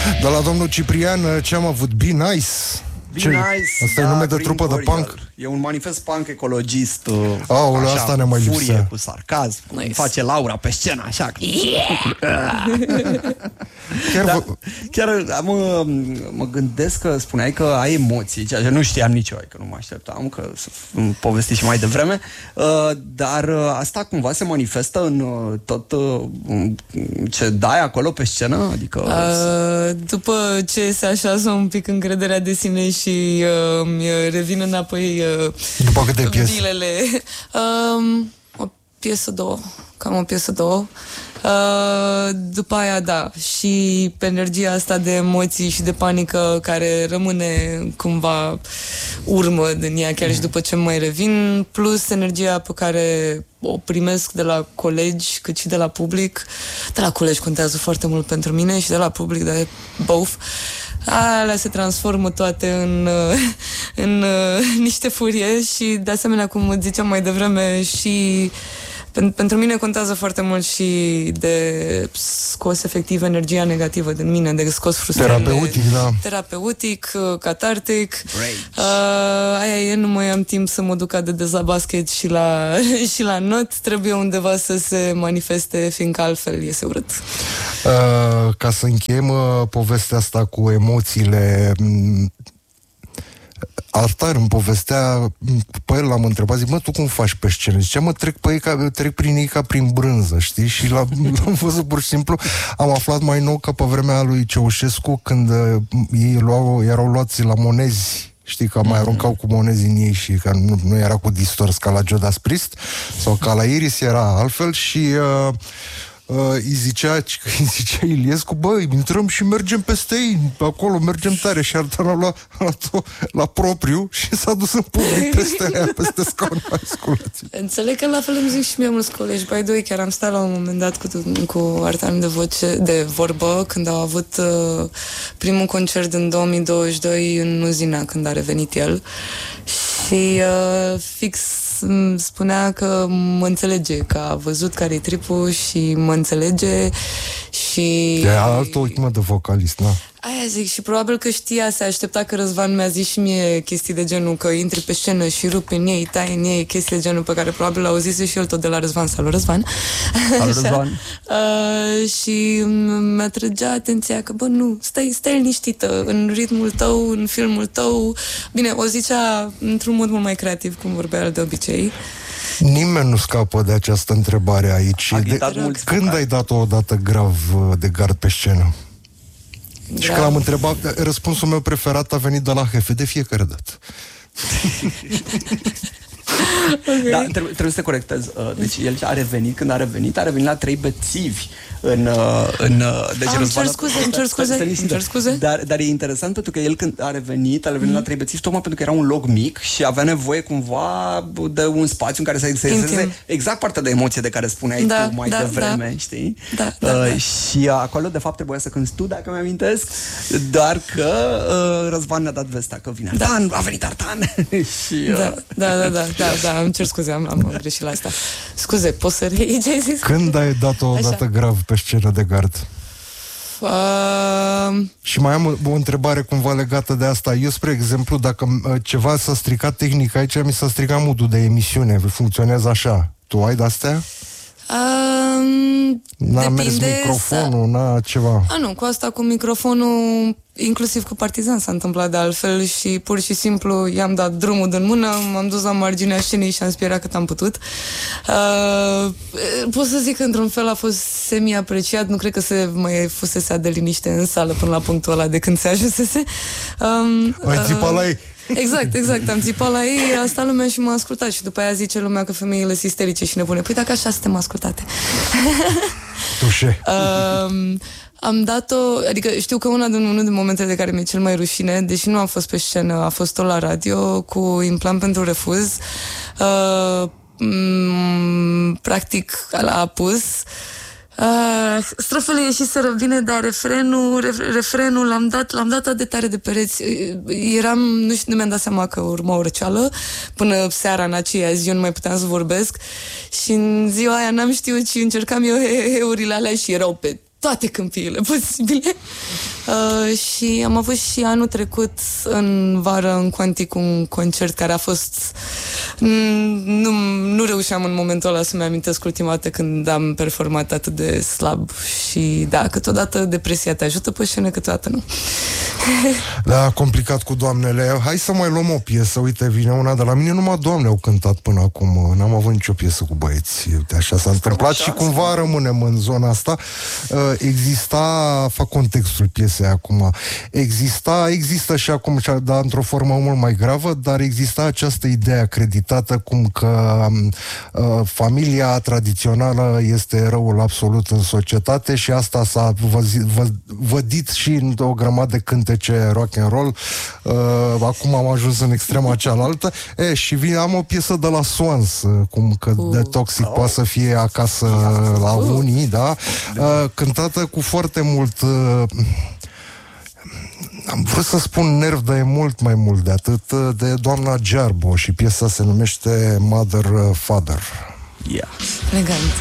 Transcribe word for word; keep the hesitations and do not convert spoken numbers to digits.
De la domnul Ciprian, ce am avut? Be Nice. Be ce? Nice. Asta da, e nume de trupă de punk? E un manifest punk ecologist. Aoleu, asta ne mai furie, lipsea. cu sarcasm. Nice. Face Laura pe scenă, așa. Yeah! chiar da, vă... chiar mă, mă gândesc că spuneai că ai emoții, ceea ce nu știam nici eu, că nu mă așteptam, că să povesti și mai devreme. Dar asta cumva se manifestă în tot ce dai acolo pe scenă? Adică... Uh, după ce se așează un pic încrederea de sine și uh, revin înapoi uh, după câte piese? Zilele. Uh, o piesă, două. Cam o piesă, două. Uh, după aia, da, și pe energia asta de emoții și de panică care rămâne cumva urmă din ea, chiar și după ce mai revin, plus energia pe care o primesc de la colegi, cât și de la public. De la colegi contează foarte mult pentru mine și de la public, de both. Alea se transformă toate în, în, în niște furie și, de asemenea, cum ziceam mai devreme, și pentru mine contează foarte mult și de scos efectiv energia negativă din mine, de scos frustrările. Terapeutic, da. Terapeutic, catartic. Uh, aia e, nu mai am timp să mă duc de la basket și la, și la not. Trebuie undeva să se manifeste, fiindcă altfel iese urât. Uh, ca să încheiem uh, povestea asta cu emoțiile... M- Artar îmi povestea, pe el l-am întrebat, zic, mă, tu cum faci pe scenă? Zicea, mă, trec, pe ei ca, trec prin ei ca prin brânză, știi? Și l-am, l-am văzut pur și simplu. Am aflat mai nou că pe vremea lui Ceaușescu, când uh, ei luau, erau luați la monezi, știi, că mai aruncau cu monezi în ei și că nu, nu era cu distors ca la Judas Priest sau ca la Iris, era altfel și... Uh, Uh, îi, zicea, îi zicea Iliescu, băi, intrăm și mergem peste ei, acolo mergem tare, și Artan a luat la, la propriu și s-a dus în public peste aia, peste scaun. Înțeleg că la fel îmi zic și mie mulți colegi, bai doi, chiar am stat la un moment dat cu, cu Artan de, voce, de vorbă când au avut uh, primul concert în două mii douăzeci și doi în uzina, când a revenit el și uh, fix spunea că mă înțelege, că a văzut care-i tripul și mă înțelege și... E altă ultimă de vocalist, na? Aia zic, și probabil că știa, se aștepta că Răzvan mi-a zis și mie chestii de genul că intri pe scenă și rupi în ei, tai în ei, chestii de genul pe care probabil l-auzise și el tot de la Răzvan. Salut, Răzvan! Salut, Răzvan! uh, și mi-a trăgea atenția că, bă, nu, stai, stai liniștită în ritmul tău, în filmul tău. Bine, o zicea într-un mod mult mai creativ, cum vorbea el de obicei. Nimeni nu scapă de această întrebare aici. De, când ai dat-o odată grav de gard pe scenă? Și când l-am întrebat, răspunsul meu preferat a venit de la Hefe, de fiecare dată. Okay. Da, trebuie, trebuie să te corectez. Deci el a revenit, când a revenit, a revenit la trei bețivi în... în deci ah, îmi cer scuze, îmi cer scuze, îmi cer scuze. Dar, dar e interesant pentru că el când a revenit, a revenit mm. la trei bețivi tocmai pentru că era un loc mic și avea nevoie cumva de un spațiu în care să exerseze exact partea de emoție de care spuneai da, tu mai da, devreme, da. Știi? Da, da, uh, da. Și acolo de fapt trebuia să cânti tu, dacă mi-amintesc, dar că uh, Răzvan ne-a dat vestea că vine Artan, da. A venit Artan. și, uh... da, da, da, da, da, da, îmi cer scuze, am, am greșit la asta. Scuze, poți să reiei ce ai zis? Când ai dat-o odată grav pe scenă de gard? Uh... Și mai am o întrebare cumva legată de asta. Eu, spre exemplu, dacă ceva s-a stricat tehnic aici, mi s-a stricat modul de emisiune. Funcționează așa. Tu ai de-astea? Um, n-a mers microfonul, să... n-a ceva. A, nu, cu asta cu microfonul, inclusiv cu Partizan s-a întâmplat de altfel și pur și simplu i-am dat drumul din mână, m-am dus la marginea scenei și am spierat cât am putut. Uh, pot să zic că într-un fel a fost semi-apreciat, nu cred că se mai fusese de liniște în sală până la punctul ăla de când se ajunsese. Um, Ai uh, țipat la ei? Exact, exact, am țipat la ei, a stat lumea și m-a ascultat și după aia zice lumea că femeile sunt isterice și nebune. Păi dacă așa suntem ascultate. Tușe. um, Am dat-o, adică știu că una din, unul din momentele de care mi-e cel mai rușine, deși nu am fost pe scenă, a fost tot la radio cu Implant pentru refuz. Uh, m- practic l-a apus. Uh, strofele ieșiseră bine, dar refrenul, ref- refrenul l-am dat, l-am dat de tare de pereți. Eram, nu știu, nu mi-am dat seama că urma o răceală. Până seara în aceea zi eu nu mai puteam să vorbesc și în ziua aia n-am știut și încercam eu he-he-urile alea și erau pe toate câmpiile posibile. Uh, și am avut și anul trecut în vară în Quantic un concert care a fost... Nu, nu reușeam în momentul ăla să-mi amintesc ultima dată când am performat atât de slab. Și da, câteodată depresia te ajută pe scenă, câteodată nu. Da, complicat cu doamnele. Hai să mai luăm o piesă. Uite, vine una de la mine. Numai doamne au cântat până acum. N-am avut nicio piesă cu băieți. Uite, așa s-a întâmplat așa, și cumva rămânem în zona asta. Exista, fac contextul piesei acum, exista, există și acum, dar într-o formă mult mai gravă, dar exista această idee acreditată cum că uh, familia tradițională este răul absolut în societate și asta s-a văzit, vă, vădit și în o grămadă de cântece rock and roll. Uh, acum am ajuns în extrema cealaltă. E, și vine, am o piesă de la Swans, cum că uh. de Toxic oh. poate să fie acasă la unii, da? Uh, cântată cu foarte mult uh, am vrut să spun nerv, dar e mult mai mult de atât, de doamna Gerbo, și piesa se numește Mother Father. Yeah. Elegant.